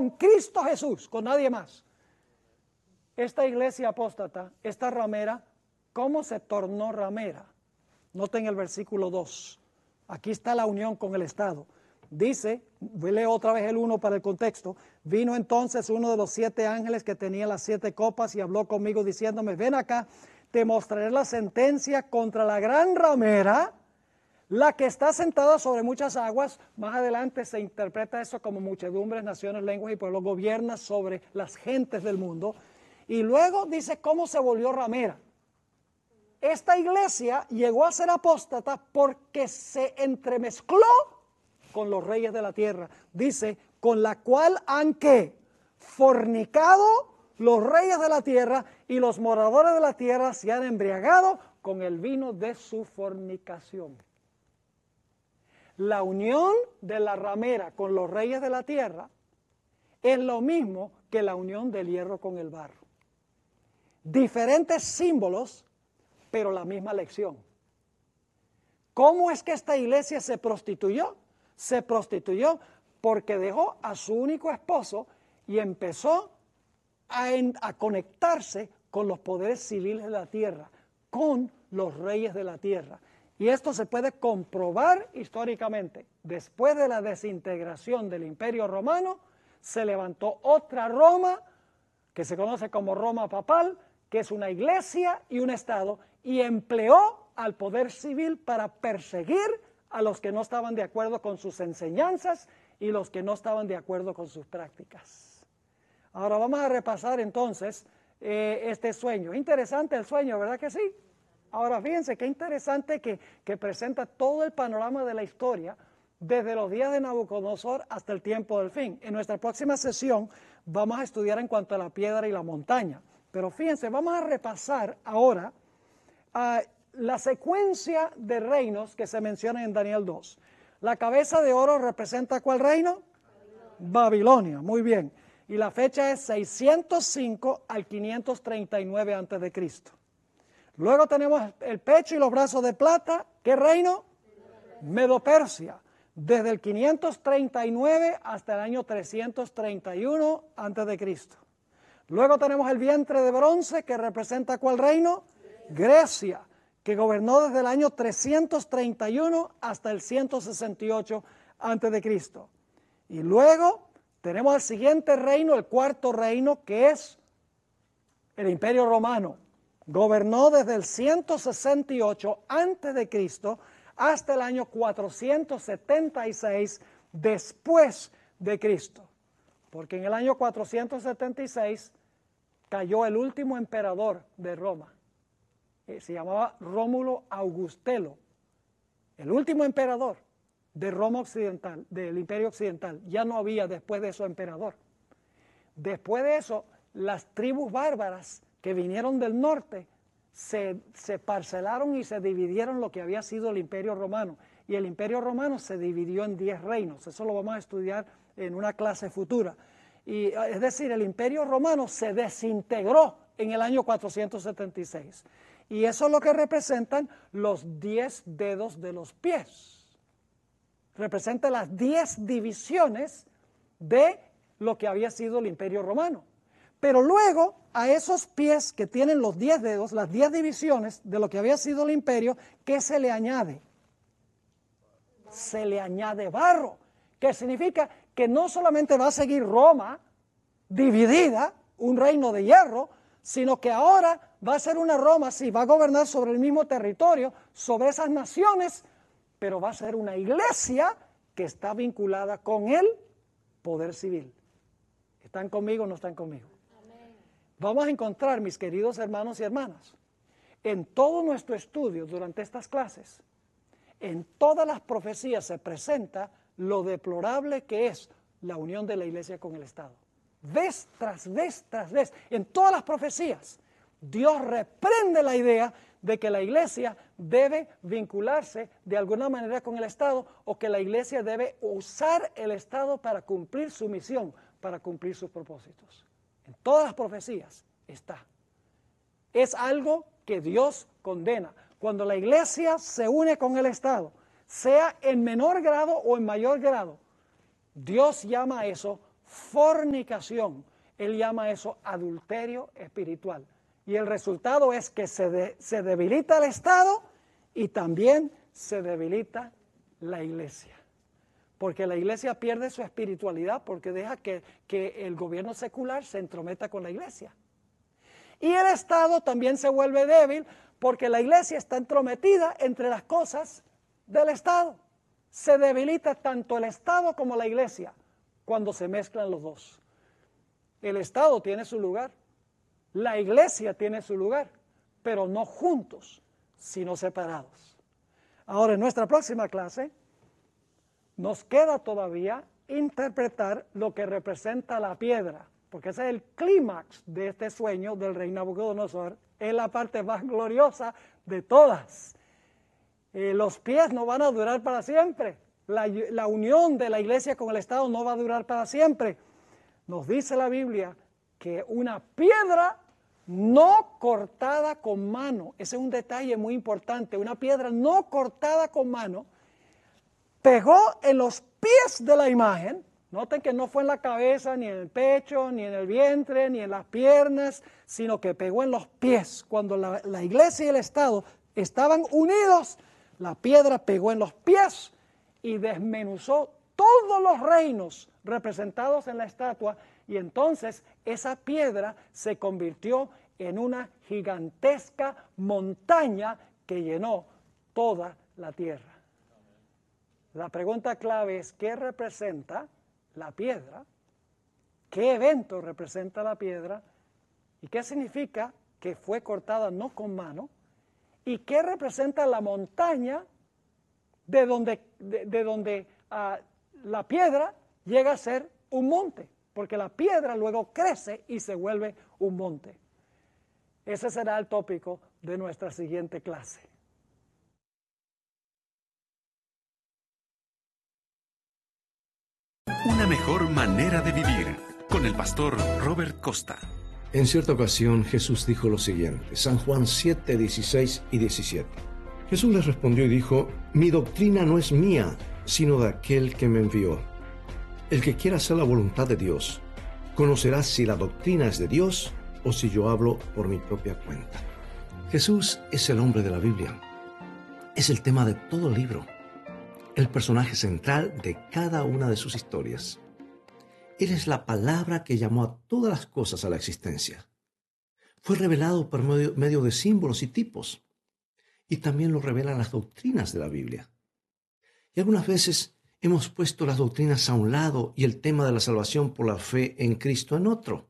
con Cristo Jesús, con nadie más. Esta iglesia apóstata, esta ramera, ¿cómo se tornó ramera? Noten el versículo 2. Aquí está la unión con el Estado. Dice, voy a leer otra vez el 1 para el contexto. Vino entonces uno de los 7 ángeles que tenía las 7 copas y habló conmigo diciéndome, ven acá, te mostraré la sentencia contra la gran ramera, la que está sentada sobre muchas aguas. Más adelante se interpreta eso como muchedumbres, naciones, lenguas y pueblos, gobierna sobre las gentes del mundo. Y luego dice cómo se volvió ramera. Esta iglesia llegó a ser apóstata porque se entremezcló con los reyes de la tierra. Dice, con la cual han ¿qué? Fornicado los reyes de la tierra y los moradores de la tierra se han embriagado con el vino de su fornicación. La unión de la ramera con los reyes de la tierra es lo mismo que la unión del hierro con el barro. Diferentes símbolos, pero la misma lección. ¿Cómo es que esta iglesia se prostituyó? Se prostituyó porque dejó a su único esposo y empezó a conectarse con los poderes civiles de la tierra, con los reyes de la tierra. Y esto se puede comprobar históricamente. Después de la desintegración del Imperio Romano, se levantó otra Roma, que se conoce como Roma Papal, que es una iglesia y un estado, y empleó al poder civil para perseguir a los que no estaban de acuerdo con sus enseñanzas y los que no estaban de acuerdo con sus prácticas. Ahora vamos a repasar entonces este sueño. Interesante el sueño, ¿verdad que sí? Ahora fíjense qué interesante que presenta todo el panorama de la historia desde los días de Nabucodonosor hasta el tiempo del fin. En nuestra próxima sesión vamos a estudiar en cuanto a la piedra y la montaña. Pero fíjense, vamos a repasar ahora la secuencia de reinos que se menciona en Daniel 2. La cabeza de oro representa ¿cuál reino? Babilonia, muy bien. Y la fecha es 605 al 539 a.C. Luego tenemos el pecho y los brazos de plata. ¿Qué reino? Medo-Persia. Desde el 539 hasta el año 331 a.C. Luego tenemos el vientre de bronce que representa ¿cuál reino? Grecia, que gobernó desde el año 331 hasta el 168 a.C. Y luego tenemos el siguiente reino, el cuarto reino, que es el Imperio Romano. Gobernó desde el 168 a.C. hasta el año 476 después de Cristo. Porque en el año 476 cayó el último emperador de Roma. Se llamaba Rómulo Augustelo, el último emperador de Roma Occidental, del Imperio Occidental. Ya no había después de eso emperador. Después de eso, las tribus bárbaras que vinieron del norte se parcelaron y se dividieron lo que había sido el Imperio Romano. Y el Imperio Romano se dividió en 10 reinos. Eso lo vamos a estudiar en una clase futura. Y, es decir, el Imperio Romano se desintegró en el año 476. Y eso es lo que representan los 10 dedos de los pies. Representa las 10 divisiones de lo que había sido el Imperio Romano. Pero luego, a esos pies que tienen los 10 dedos, las 10 divisiones de lo que había sido el imperio, ¿qué se le añade? Se le añade barro, que significa que no solamente va a seguir Roma dividida, un reino de hierro, sino que ahora va a ser una Roma, sí, va a gobernar sobre el mismo territorio, sobre esas naciones, pero va a ser una iglesia que está vinculada con el poder civil. ¿Están conmigo o no están conmigo? Amén. Vamos a encontrar, mis queridos hermanos y hermanas, en todo nuestro estudio durante estas clases, en todas las profecías se presenta lo deplorable que es la unión de la iglesia con el Estado. Vez tras vez tras vez, en todas las profecías, Dios reprende la idea de que la iglesia debe vincularse de alguna manera con el Estado o que la iglesia debe usar el Estado para cumplir su misión, para cumplir sus propósitos. En todas las profecías está. Es algo que Dios condena. Cuando la iglesia se une con el Estado, sea en menor grado o en mayor grado, Dios llama a eso fornicación. Él llama eso adulterio espiritual. Y el resultado es que se debilita el Estado y también se debilita la iglesia. Porque la iglesia pierde su espiritualidad porque deja que el gobierno secular se entrometa con la iglesia. Y el Estado también se vuelve débil porque la iglesia está entrometida entre las cosas del Estado. Se debilita tanto el Estado como la iglesia cuando se mezclan los dos. El Estado tiene su lugar, la iglesia tiene su lugar, pero no juntos, sino separados. Ahora, en nuestra próxima clase, nos queda todavía interpretar lo que representa la piedra, porque ese es el clímax de este sueño del rey Nabucodonosor, es la parte más gloriosa de todas. Los pies no van a durar para siempre, la unión de la iglesia con el Estado no va a durar para siempre. Nos dice la Biblia que una piedra no cortada con mano, ese es un detalle muy importante, una piedra no cortada con mano, pegó en los pies de la imagen. Noten que no fue en la cabeza, ni en el pecho, ni en el vientre, ni en las piernas, sino que pegó en los pies. Cuando la iglesia y el Estado estaban unidos, la piedra pegó en los pies y desmenuzó todos los reinos representados en la estatua, y entonces esa piedra se convirtió en una gigantesca montaña que llenó toda la tierra. La pregunta clave es, ¿qué representa la piedra? ¿Qué evento representa la piedra? ¿Y qué significa que fue cortada no con mano? ¿Y qué representa la montaña de donde la piedra llega a ser un monte? Porque la piedra luego crece y se vuelve un monte. Ese será el tópico de nuestra siguiente clase. Una mejor manera de vivir, con el pastor Robert Costa. En cierta ocasión Jesús dijo lo siguiente, San Juan 7, 16 y 17. Jesús les respondió y dijo, mi doctrina no es mía, sino de aquel que me envió. El que quiera hacer la voluntad de Dios, conocerá si la doctrina es de Dios o si yo hablo por mi propia cuenta. Jesús es el hombre de la Biblia. Es el tema de todo el libro, el personaje central de cada una de sus historias. Él es la palabra que llamó a todas las cosas a la existencia. Fue revelado por medio de símbolos y tipos, y también lo revelan las doctrinas de la Biblia. Y algunas veces hemos puesto las doctrinas a un lado y el tema de la salvación por la fe en Cristo en otro.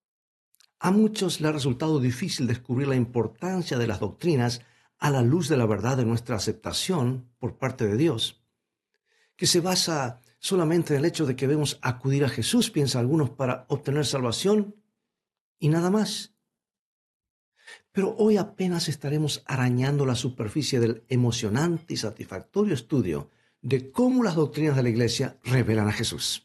A muchos les ha resultado difícil descubrir la importancia de las doctrinas a la luz de la verdad de nuestra aceptación por parte de Dios, que se basa solamente en el hecho de que debemos acudir a Jesús, piensan algunos, para obtener salvación y nada más. Pero hoy apenas estaremos arañando la superficie del emocionante y satisfactorio estudio de cómo las doctrinas de la Iglesia revelan a Jesús.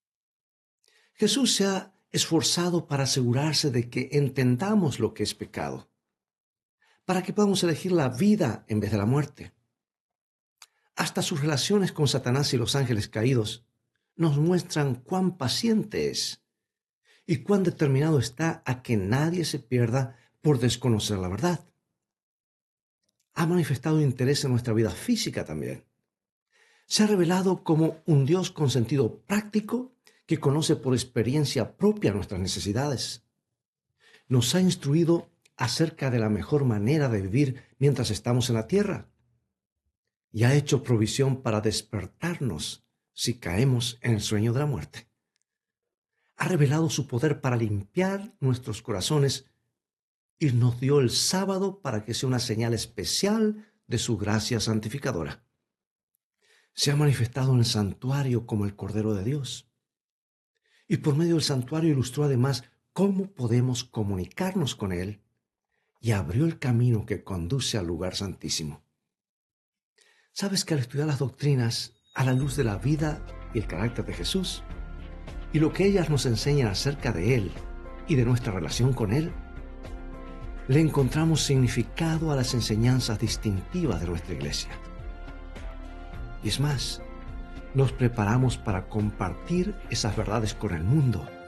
Jesús se ha esforzado para asegurarse de que entendamos lo que es pecado, para que podamos elegir la vida en vez de la muerte. Hasta sus relaciones con Satanás y los ángeles caídos nos muestran cuán paciente es y cuán determinado está a que nadie se pierda por desconocer la verdad. Ha manifestado interés en nuestra vida física también. Se ha revelado como un Dios con sentido práctico que conoce por experiencia propia nuestras necesidades. Nos ha instruido acerca de la mejor manera de vivir mientras estamos en la tierra y ha hecho provisión para despertarnos si caemos en el sueño de la muerte. Ha revelado su poder para limpiar nuestros corazones y nos dio el sábado para que sea una señal especial de su gracia santificadora. Se ha manifestado en el santuario como el Cordero de Dios. Y por medio del santuario ilustró además cómo podemos comunicarnos con Él y abrió el camino que conduce al lugar santísimo. ¿Sabes que al estudiar las doctrinas a la luz de la vida y el carácter de Jesús y lo que ellas nos enseñan acerca de Él y de nuestra relación con Él, le encontramos significado a las enseñanzas distintivas de nuestra iglesia? Y es más, nos preparamos para compartir esas verdades con el mundo.